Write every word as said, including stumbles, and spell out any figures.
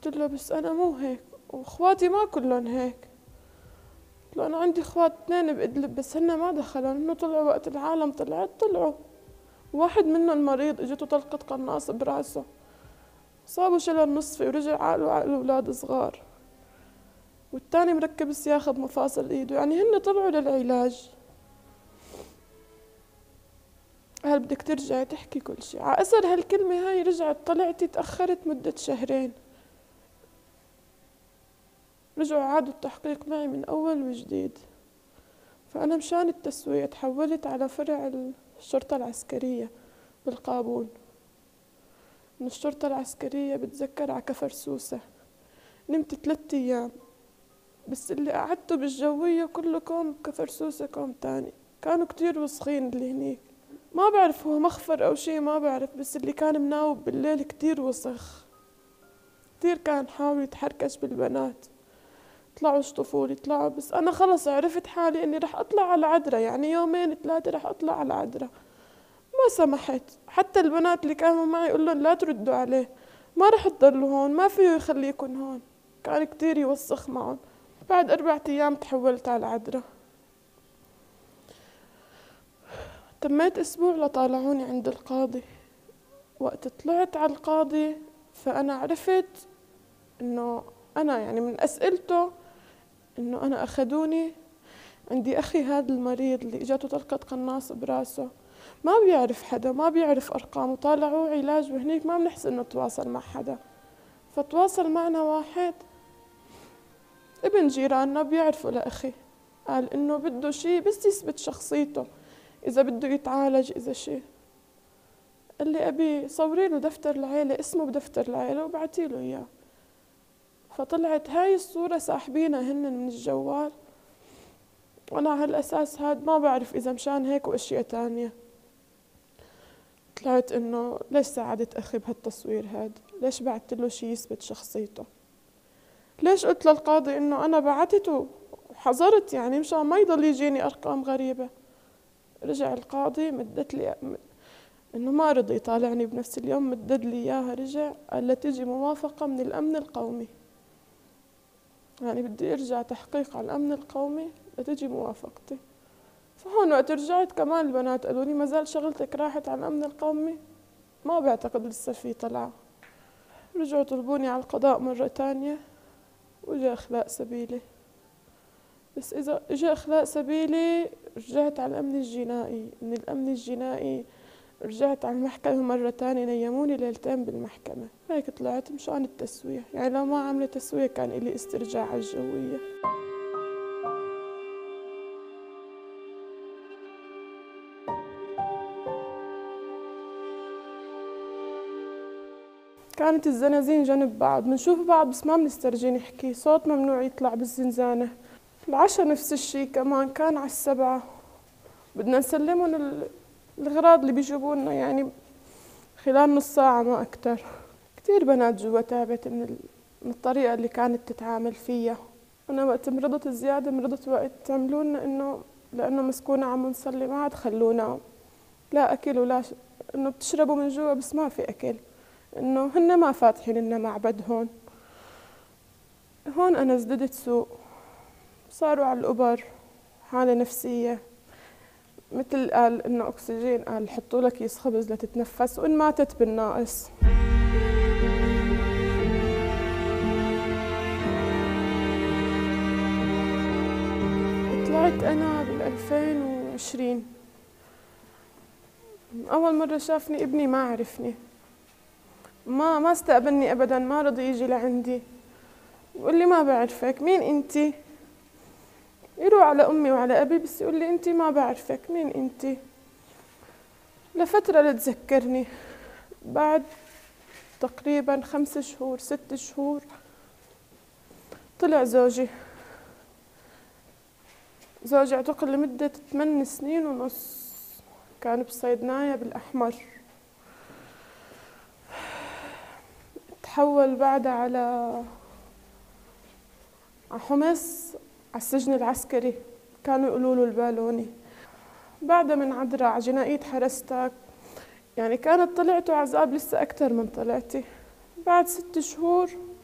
قلت له بس أنا مو هيك، وإخواتي ما كلهم هيك. قلت له أنا عندي إخوات اثنين بإدلب بس هن ما دخلوا، إنه طلعوا وقت العالم طلعت طلعوا. واحد منهم مريض اجته طلقة قناص براسه، صابوا شلل نصفي ورجع عقله عقل أولاد صغار، والتاني مركب سياخة بمفاصل ايده. يعني هن طلعوا للعلاج. هل بدك ترجعي تحكي كل شي؟ ع أثر هالكلمة هاي رجعت طلعتي تأخرت مدة شهرين، رجعوا عادوا التحقيق معي من أول وجديد. فأنا مشان التسوية تحولت على فرع الشرطة العسكرية بالقابون. من الشرطة العسكرية بتذكر على كفر سوسة، نمت ثلاثة أيام، بس اللي قعدته بالجوية كله كوم كفر سوسة كوم تاني. كانوا كتير وسخين اللي هنيك، ما بعرف هو مخفر أو شي ما بعرف، بس اللي كان مناوب بالليل كتير وسخ، كتير كان حاول يتحركش بالبنات، طلعوا اشطفوا لي طلعوا. بس أنا خلص عرفت حالي إني رح أطلع على عدرة، يعني يومين ثلاثة رح أطلع على عدرة. ما سمحت، حتى البنات اللي كانوا معي قل لهم لا تردوا عليه، ما رح تضلوا هون، ما فيه يخليكن هون. كان كتير يوسخ معهم. بعد أربعة أيام تحولت على عدرة. تميت أسبوع لطالعوني عند القاضي. وقت طلعت على القاضي فأنا عرفت إنه أنا يعني من أسئلته إنه أنا أخذوني عندي أخي هذا المريض اللي إجاته طلقة قناص براسه، ما بيعرف حدا، ما بيعرف أرقام، وطالعوه علاج وهنيك ما بنحسن إنه تواصل مع حدا. فتواصل معنا واحد ابن جيراننا بيعرفه لأخي، قال إنه بده شي بس يثبت شخصيته، إذا بده يتعالج إذا شي. قال لي أبي صوري له دفتر العيلة، اسمه بدفتر العيلة وبعتي له إياه. فطلعت هاي الصورة ساحبينها هن من الجوال، وأنا على الأساس هاد ما بعرف إذا مشان هيك وأشياء تانية. طلعت إنه ليش ساعدت أخي بهالتصوير هاد؟ ليش بعت له شي يثبت شخصيته؟ ليش قلت للقاضي إنه أنا بعتته وحذرت يعني مشان ما يضل يجيني أرقام غريبة؟ رجع القاضي مدت لي إنه ما رضي يطالعني بنفس اليوم، مدد لي إياها، رجع قال لا تجي موافقة من الأمن القومي، يعني بدي أرجع تحقيق على الأمن القومي لتجي موافقتي. فهون وقت رجعت كمان البنات قالوا لي ما زال شغلتك راحت على الأمن القومي؟ ما بعتقد لسه في طلعة. رجعوا طلبوني على القضاء مرة تانية وجاء إخلاء سبيلي. بس إذا إجا إخلاء سبيلي رجعت على الأمن الجنائي، من الأمن الجنائي رجعت على المحكمة مرة تانية، نيموني ليلتين بالمحكمة. هيك طلعت مشان التسوية، يعني لو ما عملت تسوية كان إلي استرجاع على الجوية. كانت الزنازين جنب بعض، بنشوف بعض بس ما بنسترجي نحكي، صوت ممنوع يطلع بالزنزانة. العشاء نفس الشي كمان كان على السبعة، بدنا نسلمهم الغراض اللي بيجيبوا لنا يعني خلال نص ساعة ما أكتر. كتير بنات جوا تعبت من من الطريقة اللي كانت تتعامل فيها. أنا وقت مرضت زيادة مرضت وقت عملوا لنا إنه لأنه مسكونة عم نصلي ما عاد خلونا لا أكل ولا ش... إنه بتشربوا من جوا بس ما في أكل، إنه هن ما فاتحين لنا معبد هون. هون أنا ازددت سوء، صاروا على الأبر، حالة نفسية، مثل قال إنه أكسجين، قال حطوا لك كيس خبز لتتنفس، وإن ماتت بالناقص. طلعت أنا بالألفين وعشرين، أول مرة شافني ابني ما عرفني، ما ما استقبلني أبدا، ما رضي يجي لعندي، يقول لي ما بعرفك، مين أنتي؟ يروح على أمي وعلى أبي بس يقول لي أنتي ما بعرفك، مين أنتي؟ لفترة لتذكرني، بعد تقريبا خمس شهور ست شهور طلع زوجي. زوجي اعتقل لمدة ثمان سنين ونص، كان بصيدنايا بالأحمر. تحول بعدها على حمص على السجن العسكري، كانوا يقولوا له البالوني. بعدها من عذرا على جنائية حرستك، يعني كانت طلعته عذاب لسه أكتر من طلعتي. بعد ست شهور